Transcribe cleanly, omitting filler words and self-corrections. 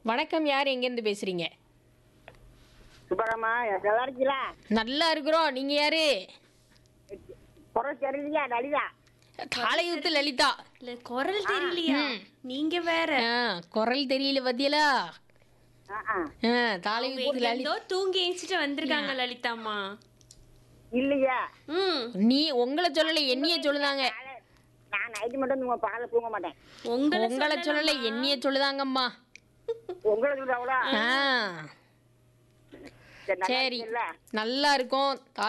வணக்கம், யார் எங்கேருந்து பேசுறீங்க? சுப்பராமா நல்லா இருக்கீங்களா? நல்லா இருக்கிறோம். நீங்க யாரு? குரல் தெரியலையா? லலிதா. காலையுத்து லலிதா. இல்ல குரல் தெரியலையா? நீங்க வேற. குரல் தெரியல பத்தியலா? ஆ, ஆ. அவங்க காலையுத்து எங்க லலிதா. இருந்தோ தூங்கி எந்திரிச்சிட்டு வந்திருக்காங்க லலிதாம்மா. இல்லையா? ம். நீ உங்களை சொல்லல, என்னைய சொல்லுதாங்க. நான் நைட்டு மட்டும் பகல தூங்க மாட்டேன். உங்களை உங்களை சொல்லல, என்னைய சொல்லுதாங்கம்மா. உங்களை சொல்றாங்களா? ஆ, சரி, நல்லா சரி, இருக்கீங்களா? நல்லா இருக்கும்.